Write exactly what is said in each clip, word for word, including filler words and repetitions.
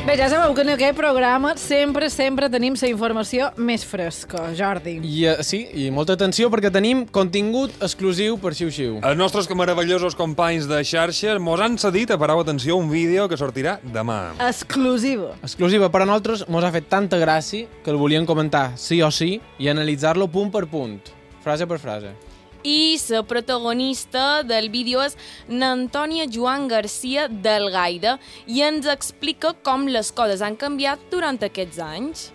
Bé, ja sabeu que en aquest programa sempre, sempre tenim la informació més fresca, Jordi. I, uh, sí, i molta atenció perquè tenim contingut exclusiu per xiu-xiu. Els nostres meravellosos companys de xarxes mos han cedit, a parau atenció, un vídeo que sortirà demà. Exclusiva. Exclusiva per a nosaltres, mos ha fet tanta gràcia que el volíem comentar sí o sí i analitzar-lo punt per punt, frase per frase. I la protagonista del vídeo és n'Antònia Joan Garcia d'Algaida i ens explica com les coses han canviat durant aquests anys.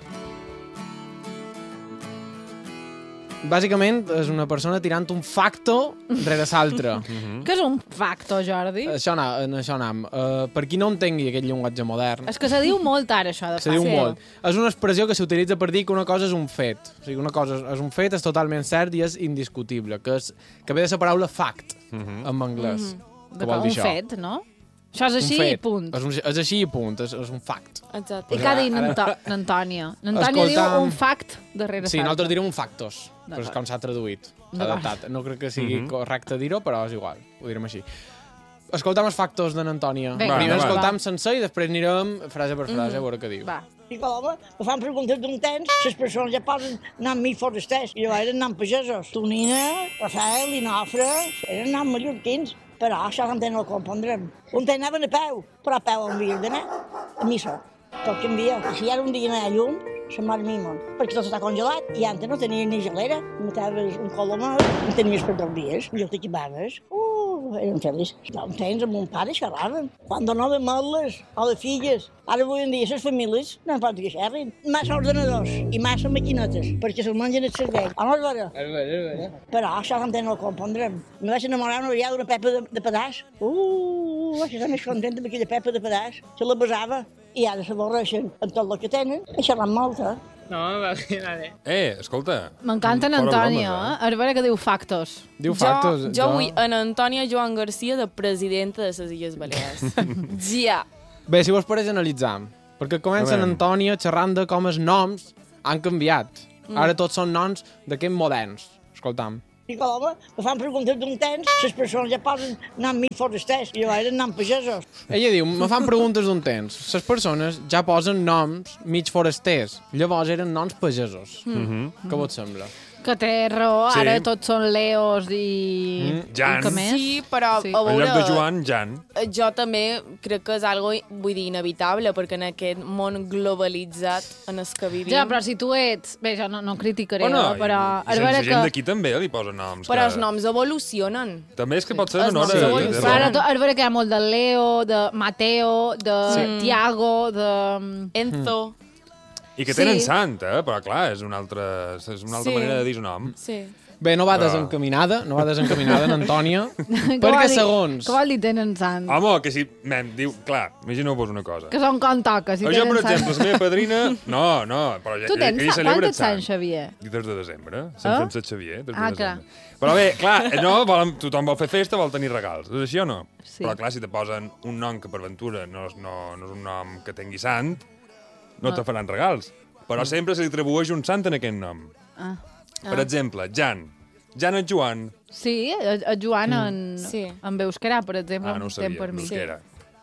Bàsicament, és una persona tirant un facto rere l'altre. Què és un facto, Jordi? Això anam, això anam. Uh, per qui no entengui aquest llenguatge modern, És que se diu molt ara, això, de se diu facto. molt. És una expressió que s'utilitza per dir que una cosa és un fet. O sigui, una cosa és un fet, és totalment cert i és indiscutible, que, és, que ve de la paraula fact, en anglès. De Que vol un dir això? fet, no? Això és així un fet. i punt. És, un, és així i punt, és, és un fact. Exacte. I què ha dit Ara- n'Antònia? N'Antònia diu Escolta'm. un fact darrere Sí, nosaltres direm un factos, però és D'acord. com s'ha traduït, s'ha D'acord. adaptat. No crec que sigui correcte dir-ho, però és igual, ho direm així. Escoltam els factos de n'Antònia. Vinga, Primer va. escoltam sencer i després anirem frase per frase a veure què diu. Va. I home, me fan preguntes d'un temps, les persones ja posen nom mig forasters, i jo eren nom pagesos. Tonina, Rafael, Linofre, eren nom mallorquins, però això també no ho compondrem. Un temps anaven a peu, però a peu on havia d'anar, a missa. Tot canvia. Si ara un dia no hi ha llum, se'n mor mi món, perquè tot està congelat, i antes no tenies ni gelera, mataves un colomar, no tenies per dos dies, i els t'equipaves. Uh, eren feliços. No, un temps amb mon pare xerraven. Quan donaven moles o de filles. Ara avui en dia les famílies no en poden que xerrin. Massa ordenadors i massa maquinetes, perquè se'l mengen el cervell. O no és vera? És bé, és bé. Però això també no ho compondrem. Me vaig enamorar una vegada d'una pepa de, de pedaç. Uh, vaig estar més contenta amb aquella pepa de pedaç. Se la besava i ara s'avorreixen amb tot el que tenen i xerran molt, eh? Eh, escolta. M'encanta fora n'Antònia, bromes, eh? A veure què diu factos. Diu Jo, factos. jo vull en Antònia Joan Garcia de presidenta de les Illes Balears. Ja. Bé, si vos pareix analitzar, perquè comença A veure. n'Antònia xerrant de com els noms han canviat. Ara tots són noms d'aquests moderns. Escoltam. I home, me fan preguntes d'un temps, les persones ja posen nom mig forasters, i jo eren nom pagesos. Ella diu, me fan preguntes d'un temps. Les persones ja posen noms mig forasters. Llavors eren noms pagesos. Què vos sembla? Que té raó, Sí. ara tots són Leos i... Jan. I què més? Sí, però Sí. a En veure... lloc de Joan, Jan. Jo també crec que és algo, vull dir, inevitable, perquè en aquest món globalitzat en el que vivim... Ja, però si tu ets... Bé, jo no, no criticaré, Bueno, no, però... i, a i veure la gent que... d'aquí també li posa noms. Però que... els noms evolucionen. També és que pot ser Els en hora... noms de- evolucionen. de- Però ara, de- to- a veure que hi ha molt de Leo, de Mateo, de Tiago, de... Enzo. I que tenen Sí. sant, eh? Però clar, és una altra, és una altra Sí. manera de dir el nom. Sí. Bé, no va Però- desencaminada, no va desencaminada en Antònia, Què vol perquè dir- segons... Què vol dir tenen sant? Home, que si... Men, diu... Clar, imagineu-vos una cosa. Que són com toca, si jo, tenen per sant. exemple, la meva padrina... No, no, però ja, Tu tens que hi sant? celebra Quan el ets sant, Xavier? Des de desembre. Sant Ah? Francesc Xavier, des de Ah, desembre. Però bé, clar, no, volen, tothom vol fer festa, vol tenir regals. És així o no? Sí. Però clar, si te posen un nom que per ventura no és, no, no és un nom que tingui sant, no, te faran regals. Però sempre se li atribueix un sant en aquest nom. Ah. Per exemple, Jan. Jan és Joan. Sí, el, el Joan en, Sí. en Euskarà, per exemple, Ah, no ho un sabia, temps per mi. no era.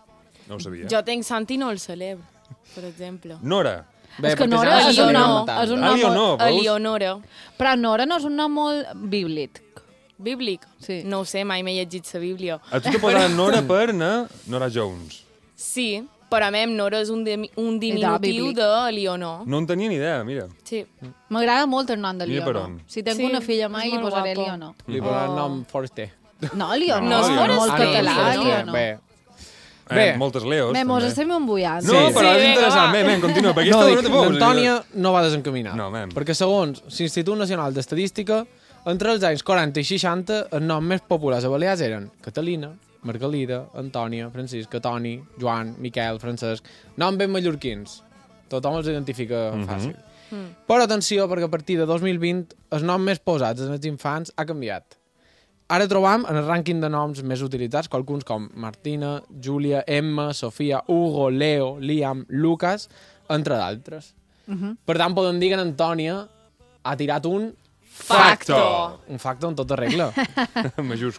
No ho sabia. Jo tenc sant i no el celebro, per exemple. Nora. Bé, És que perquè Nora ja és se un li nom- nota tant. és un Ah, nom- Leonor, veus? Eleonora. Però Nora no és un nom molt bíblic. Bíblic? Sí. No ho sé, mai m'he llegit la Bíblia. A tu te posaran Nora per na Nora Jones. Sí, per a mi Nora és un, de, un diminutiu bíblic. de Leonor. No en tenia ni idea, mira. Sí. M'agrada molt el nom de Mira per Leonor. on. Si tinc Sí, una filla és mai, li molt posaré guapo. Leonor. Li posaran nom Forster. No, Leonor, No, és molt Leonor. català, Ah, no, Leonor. Bé. Eh, Bé. moltes Leos. Bé, mos també. estem embullant. No, Sí, però sí, és vinga, interessant. va. Bé, ben, continua. Perquè No, aquesta dic, no te fos. l'Antònia no va desencaminat. No, mem. Perquè segons l'Institut Nacional d'Estadística, entre els anys quaranta i seixanta, els noms més populars a Balears eren Catalina, Margalida, Antònia, Francisca, Toni, Joan, Miquel, Francesc... Noms ben mallorquins. Tothom els identifica fàcil. Però atenció, perquè a partir de dos mil vint el nom més posats en els infants ha canviat. Ara trobam en el rànquing de noms més utilitzats qualcuns com Martina, Júlia, Emma, Sofia, Hugo, Leo, Liam, Lucas, entre d'altres. Per tant, podem dir que en Antònia ha tirat un Facto. un facto en tota regla. Majúscula.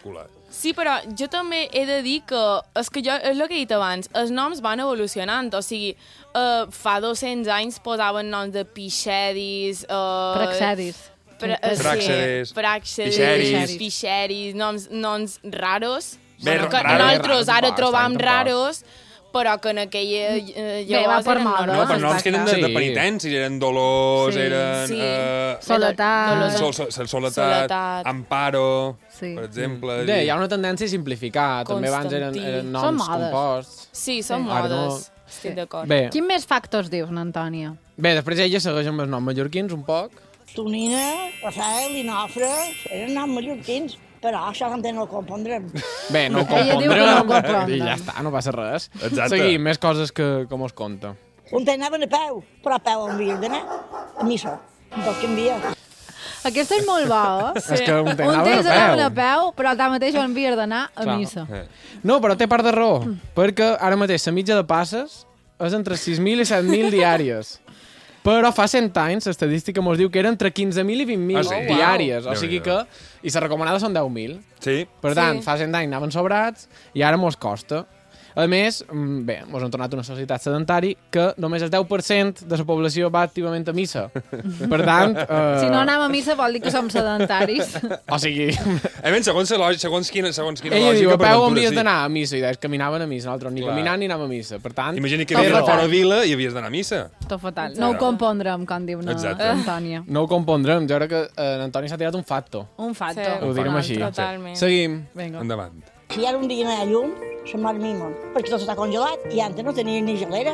Sí, però jo també he de dir que, és que jo, és el que he dit abans, els noms van evolucionant, o sigui, uh, fa dos-cents anys posaven noms de pixedis... Uh, Praxedis. Pra, uh, Praxedes, sí, Praxedes, pixeris. pixeris, noms, noms raros, Bé, bueno, que raro, nosaltres raro, ara tampoc, trobam tampoc. raros, però que en aquella eh, Bé, va llavors per eren moda. No, normals. però noms que eren de, de Sí. penitències, eren dolors, Sí. eren... Sí. eh, Soledat. Dolors de- sol, sol, sol, soledat, Soledat. amparo, Sí. per exemple. Bé, hi ha una tendència a simplificar. També abans eren, Constantí. eren Són noms modes. composts. Sí, són Sí. Ara no. modes, estic d'acord. Bé, Quin més factors dius, Antònia? bé, després ella segueix amb els noms mallorquins un poc. Tonina, Rafael i Nofre, eren noms mallorquins, però això també no ho compondrem. Bé, no ho Ella diu que no ho compondrem. comprendrem. I ja està, no passa res. Exacte. Seguim, més coses que, com us conta. Un temps anaven a peu, però a peu on havien d'anar, a missa. Un poc canvia. Aquesta és molt bona, eh? Sí. És que un temps Un anaven temps a anaven a peu. peu, però tanmateix on havies d'anar a Clar. missa. Eh. No, però té part de raó, perquè ara mateix la mitja de passes és entre sis mil i set mil diàries. Però fa cent anys l'estadística mos diu que era entre quinze mil i vint mil Ah, sí? diàries. Uau. O sigui que... I la recomanada són deu mil. Sí, Per tant, Sí. fa cent anys anaven sobrats i ara mos costa. A més, mm, bé, mos han tornat una societat sedentari que només el deu per cent de la població va activament a missa. Per tant... Eh, Si no anem a missa vol dir que som sedentaris. O sigui, a menys, segons, la lògica, segons quina, segons quina ella lògica... diu, a per peu ventura, havies sí. d'anar a missa, i deies, caminaven a missa, nosaltres ni Clar. caminant ni anàvem a missa. Per tant, Imagina que té vivies a raó. fora vila i havies d'anar a missa. Tot fatal. No ho compondrem, com diu na Exacte. Antònia. No ho compondrem. Jo crec que eh, l'Antoni s'ha tirat un facto. Un fatto. Sí. Ho direm així. Totalment. Seguim. Vinga. Endavant. Si ara un dia no hi ha llum, se'n va mima, perquè tot està congelat i antes no tenia ni gelera.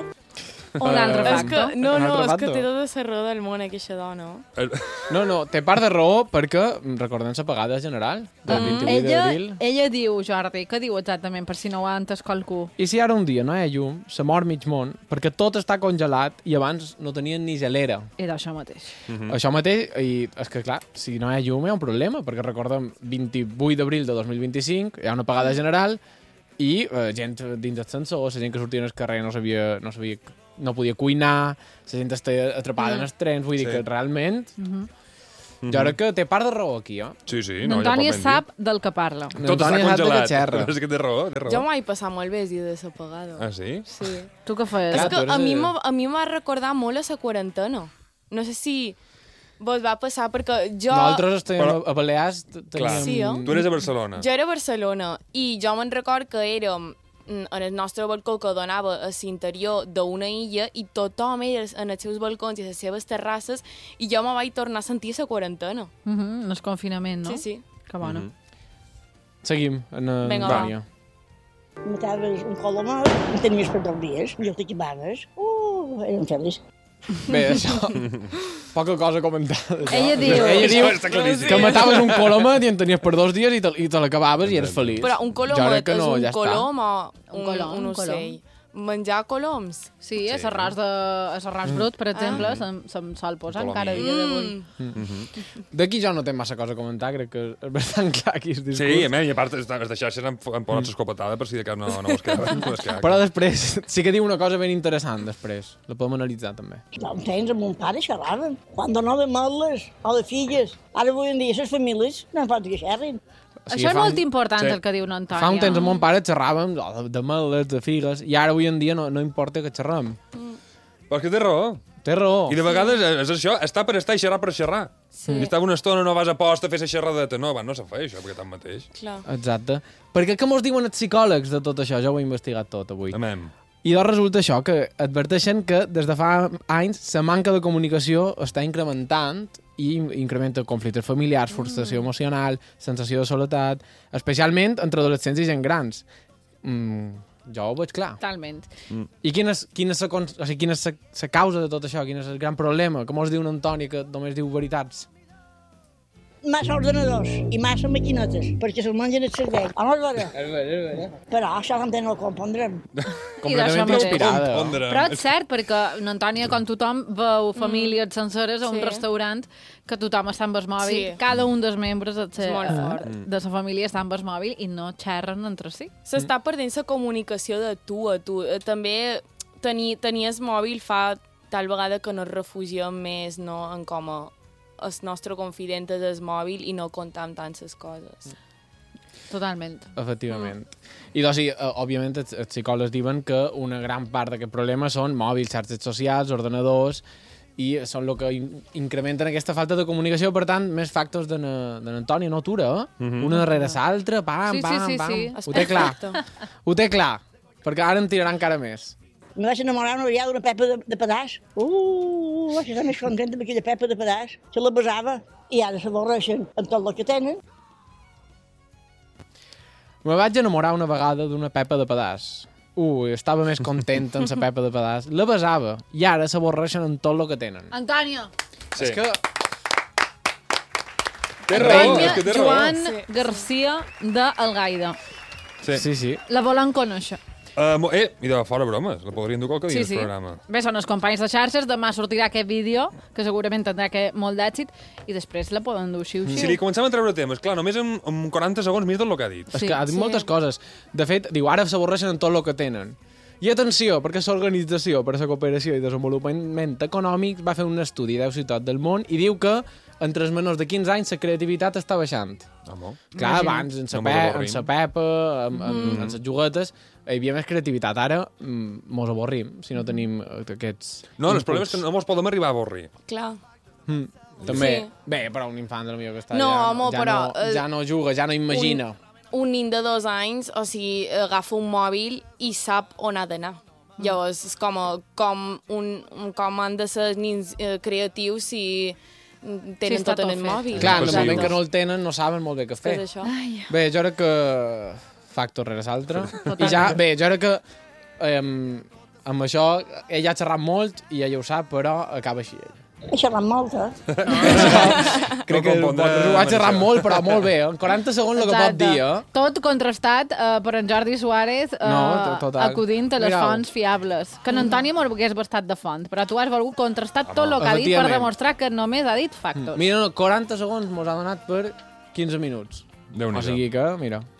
Un altre Eh, És que, factor. no, Un no, altre és que factor. té tota la raó del món, aquesta dona. Eh, No, no, té part de raó perquè recordem la pagada general del Mm. vint-i-vuit Ella, d'abril. ella diu, Jordi, què diu exactament, per si no ho ha entès qualcú? I si ara un dia no hi ha llum, se mor mig món perquè tot està congelat i abans no tenien ni gelera. Era això mateix. Mm. Això mateix, i és que clar, si no hi ha llum hi ha un problema, perquè recordem vint-i-vuit d'abril de dos mil vint-i-cinc, hi ha una pagada general i eh, gent dins d'ascensor, la gent que sortia al carrer no sabia, no sabia, no podia cuinar, la gent està atrapada mm. en els trens, vull dir Sí. que realment Mhm. jo crec que té part de raó aquí, eh? Sí, sí, no, ja Antònia pot ben sap del que parla. dir. Tot està Antònia sap de què congelat. xerra. És que té raó, té raó. Jo m'ho vaig passar molt bé el dia de l'apagada. Ah, sí? Sí. Tu què feies? Clar, És que tu eres a mi de- m'ha- a mi m'ha recordar molt a la quarantena. No sé si vos va passar, perquè jo... Nosaltres estem Però- a Balears, t- Clar. teníem... Sí, eh? Tu eres a Barcelona. Jo era a Barcelona i jo me'n record que érem mm, en el nostre balcó que donava a l'interior d'una illa i tothom era en els seus balcons i a les seves terrasses i jo me vaig tornar a sentir a la quarantena. Mhm, el confinament, no? Sí, sí. Que bona. Mhm. Seguim, en eh, Vinga, va. Antònia. Mataves un colomar, en tenies per dos dies, i el t'equipaves. Uh, eren feliç. Bé, això... Poca cosa a comentar. d'això. Ella diu- Ella diu Està claríssim. que mataves un colomet i en tenies per dos dies i te, i te l'acabaves i eres feliç. Però un Jo crec colomet que és no, un ja està. colom o un, Un colom, un un colom. ocell? Menjar coloms? Sí, és arròs, de, és arròs brut, per exemple, Ah. se'm, se'm sol posar Colomí. encara a dia d'avui. Mm. D'aquí jo no tinc massa cosa a comentar, crec que és bastant clar aquí el discurs. Sí, a més, i a part, els els de xarxes han, han posat l'escopetada per si de cas no, no vos queda res. no vos queda Però després sí que diu una cosa ben interessant, després. La podem analitzar, també. Ja un temps amb mon pare xerraven. Quan donaven moles o de filles. Ara avui en dia les famílies no fan que xerrin. O sigui, Això és fa un- molt important, sí. el que diu l'Antònia. Fa un temps amb mon pare xerràvem oh, de, de meles, de figues, i ara avui en dia no, no importa que xerrem. Però és que té raó. Té raó. I de vegades és això, està per estar i xerrar per xerrar. Sí. I estava una estona, no vas a posta a fer la xerradeta. No, va, no se fa això, perquè tant mateix. Clar. Exacte. Perquè què mos diuen els psicòlegs de tot això? Jo ho he investigat tot avui. Amem. I doncs resulta això, que adverteixen que des de fa anys la manca de comunicació està incrementant i incrementa conflictes familiars, frustració emocional, sensació de soledat, especialment entre adolescents i gent grans. Mm, jo ho veig clar. Totalment. I quina és, quina és, la, cons- o sigui, quina és la, la causa de tot això? Quin és el gran problema? Com es diu un Antoni que només diu veritats? Massa ordenadors i massa maquinetes, perquè se'l mengen el cervell. O no és vera? És vera, és vera. Però això també no ho compondrem. Completament mateix. inspirada. Compondre. Però és cert, perquè l'Antònia, com tothom, veu famílies senceres a un Sí. restaurant que tothom està amb el mòbil, Sí. cada un dels membres de És molt la, fort. de la família està amb el mòbil i no xerren entre si. S'està perdent la comunicació de tu a tu. Eh, També tenir, tenir el mòbil fa tal vegada que nos refugiem més no, en com a el nostre confident és el mòbil i no comptam tant les coses. Totalment. Efectivament. I doncs, sí, eh, òbviament, els, els psicòlegs diuen que una gran part d'aquest problema són mòbils, xarxes socials, ordenadors, i són el que in incrementen aquesta falta de comunicació, per tant, més factors de n'Antònia no atura, eh? Mm -hmm. Una darrere l'altra, pam, Sí, sí, pam, sí, pam. sí. Ho té clar. Ho té clar, perquè ara en tirarà encara més. Me vaig enamorar una vegada d'una Pepa de, de Pedàs. Uh, vaig estar més contenta amb aquella Pepa de Pedàs. Se la besava i ara s'avorreixen amb tot el que tenen. Me vaig enamorar una vegada d'una Pepa de Pedàs. Ui, estava més contenta amb la Pepa de Pedàs. La besava i ara s'avorreixen amb tot el que tenen. Antònia. Sí. És que... Té raó, Antònia és que té raó. Joan Garcia de Algaida. Sí. Sí, sí. La volen conèixer. Uh, mo- eh, i de fora bromes, la podrien dur qualque dia Sí, al sí. programa. Bé, són els companys de xarxes, demà sortirà aquest vídeo, que segurament tindrà que molt d'èxit, i després la poden dur xiu-xiu. Si li comencem a treure temes, clar, només en, en quaranta segons mira tot el que ha dit. És Sí, que ha dit sí. moltes coses. De fet, diu, ara s'avorreixen amb tot el que tenen. I atenció, perquè l'Organització per a la Cooperació i Desenvolupament Econòmic va fer un estudi a deu ciutats del món i diu que entre els menors de quinze anys la creativitat està baixant. Home. Clar, Imagina't. abans, en No la mos pe avorrim. en sa Pepa, en, en, en les juguetes, hi havia més creativitat. Ara mm, mos avorrim si no tenim eh, aquests... No, el problema és que no mos podem arribar a avorrir. Clar. Mm, també. Sí. Bé, però un infant de la millor que està No, ja, home, ja, però, no, eh, ja no juga, ja no imagina. Un, un nin de dos anys, o sigui, agafa un mòbil i sap on ha d'anar. Llavors, és com, a- com, un, un, com han de ser nins eh, creatius si mm, tenen està tot en tot el fet. mòbil. Clar, en el Impossible. moment que no el tenen no saben molt bé què És fer. això. Bé, jo crec que... Factor rere l'altre. I ja, bé, jo crec que eh, amb això ella ha xerrat molt i ella ho sap, però acaba així ella. He xerrat molt, eh? Crec que No pot, compondrem ho ha xerrat això. molt, però molt bé. En quaranta segons el que pot dir, eh? Tot contrastat eh, per en Jordi Suárez eh, No, total. acudint a les Mirau. fonts fiables. Que en Antònia m'ho hagués bastat de font, però tu has volgut contrastar tot el que ha dit per Efectivament. demostrar que només ha dit factos. Mira, no, quaranta segons mos ha donat per quinze minuts. Déu-n'hi-do. O sigui que, mira...